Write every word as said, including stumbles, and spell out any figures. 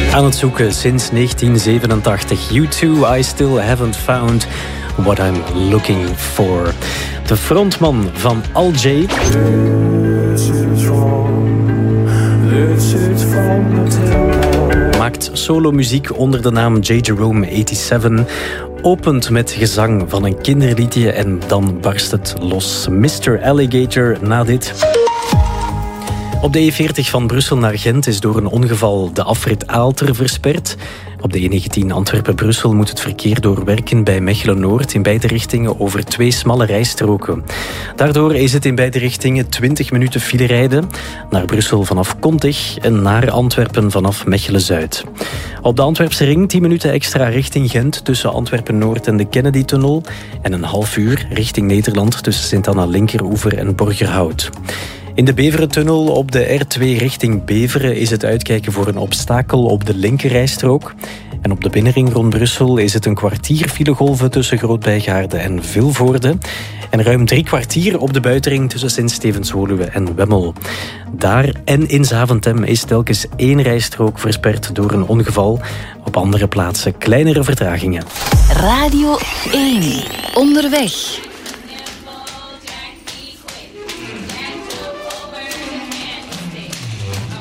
Aan het zoeken sinds negentien zevenentachtig. U two, I still haven't found what I'm looking for. De frontman van Al J. Maakt solomuziek onder de naam J. Jerome eenenzeventig. Opent met gezang van een kinderliedje en dan barst het los. mister Alligator na dit. Op de E veertig van Brussel naar Gent is door een ongeval de afrit Aalter versperd. Op de E negentien Antwerpen-Brussel moet het verkeer doorwerken bij Mechelen-Noord in beide richtingen over twee smalle rijstroken. Daardoor is het in beide richtingen twintig minuten file rijden. Naar Brussel vanaf Kontig en naar Antwerpen vanaf Mechelen-Zuid. Op de Antwerpse ring tien minuten extra richting Gent tussen Antwerpen-Noord en de Kennedy-tunnel. En een half uur richting Nederland tussen Sint-Anna-Linkeroever en Borgerhout. In de Beverentunnel op de R twee richting Beveren is het uitkijken voor een obstakel op de linkerrijstrook. En op de binnenring rond Brussel is het een kwartier filegolven tussen Groot-Bijgaarde en Vilvoorde. En ruim drie kwartier op de buitenring tussen Sint-Stevens-Woluwe en Wemmel. Daar en in Zaventem is telkens één rijstrook versperd door een ongeval. Op andere plaatsen kleinere vertragingen. Radio één. Onderweg.